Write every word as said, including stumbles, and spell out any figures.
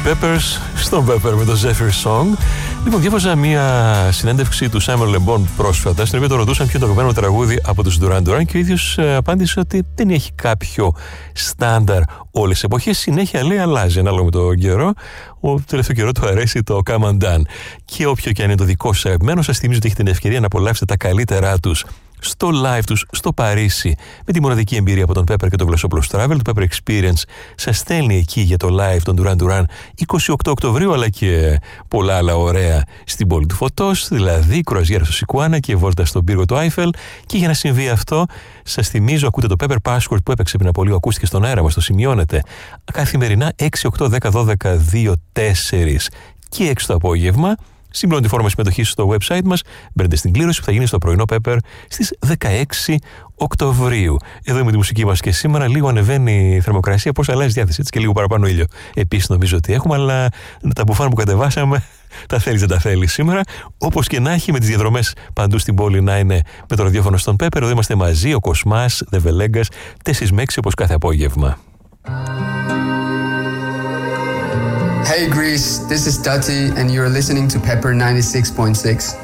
Peppers στον Pepper με το Zephyr Song. Λοιπόν, διάβαζα μια συνέντευξη του Simon Le Bon πρόσφατα, στην οποία το ρωτούσαν ποιο είναι το αγαπημένο τραγούδι από τους Duran Duran και ο ίδιος ε, απάντησε ότι δεν έχει κάποιο στάνταρ όλες τις εποχές. Συνέχεια λέει αλλάζει ανάλογα με τον καιρό. Ο τελευταίο καιρό του αρέσει το Come Undone. Και όποιο και αν είναι το δικό σας αγαπημένο, σας θυμίζω ότι έχετε την ευκαιρία να απολαύσετε τα καλύτερά τους στο live τους στο Παρίσι με τη μοναδική εμπειρία από τον Pepper και το Βλασόπουλος Travel. Το Pepper Experience σας στέλνει εκεί για το live των Duran Duran είκοσι οκτώ Οκτωβρίου, αλλά και πολλά άλλα ωραία στην πόλη του φωτός, δηλαδή κρουαζιέρα στο Σικουάνα και βόλτα στον πύργο του Άιφελ. Και για να συμβεί αυτό, σας θυμίζω, ακούτε το Pepper Passport που έπαιξε πριν από λίγο, ακούστηκε στον αέρα μας, το σημειώνετε καθημερινά έξι, οκτώ, δέκα, δώδεκα, δύο, τέσσερα και έξι το απόγευμα. Συμπληρώνει τη φόρμα συμμετοχής στο website μας. Μπαίνετε στην κλήρωση που θα γίνει στο πρωινό Pepper στις δεκαέξι Οκτωβρίου. Εδώ με τη μουσική μας και σήμερα λίγο ανεβαίνει η θερμοκρασία. Πώς αλλάζει η διάθεση, έτσι, και λίγο παραπάνω ήλιο. Επίσης νομίζω ότι έχουμε, αλλά τα μπουφάν που κατεβάσαμε τα θέλεις, δεν τα θέλεις σήμερα. Όπως και να έχει, με τις διαδρομές παντού στην πόλη να είναι με το ραδιόφωνο στον Pepper. Εδώ είμαστε μαζί, ο Κοσμάς, Δεβελέγκας, τέσσερα με έξι όπως κάθε απόγευμα. Hey Greece, this is Dati and you're listening to Pepper ninety-six point six.